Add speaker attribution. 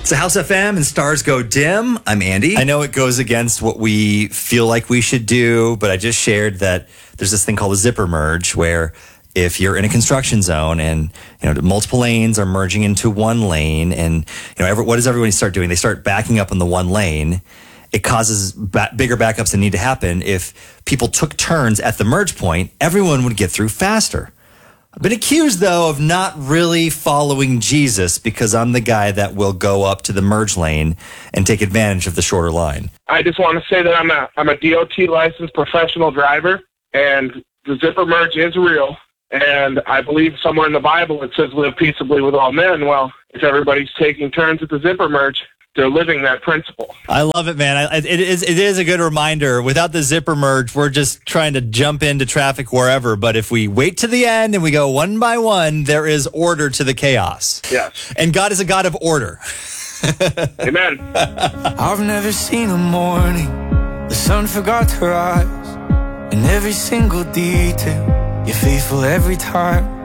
Speaker 1: It's a House FM and Stars Go Dim. I'm Andy. I know it goes against what we feel like we should do, but I just shared that there's this thing called a zipper merge where if you're in a construction zone and multiple lanes are merging into one lane, and what does everybody start doing? They start backing up in the one lane. It causes bigger backups that need to happen. If people took turns at the merge point, everyone would get through faster. I've been accused, though, of not really following Jesus because I'm the guy that will go up to the merge lane and take advantage of the shorter line.
Speaker 2: I just want to say that I'm a DOT licensed professional driver, and the zipper merge is real. And I believe somewhere in the Bible it says live peaceably with all men. Well, if everybody's taking turns at the zipper merge, they're living that principle.
Speaker 1: I love it, man. It is a good reminder. Without the zipper merge, we're just trying to jump into traffic wherever. But if we wait to the end and we go one by one, there is order to the chaos.
Speaker 2: Yes.
Speaker 1: And God is a God of order.
Speaker 2: Amen.
Speaker 3: I've never seen a morning the sun forgot to rise. In every single detail, you're faithful every time.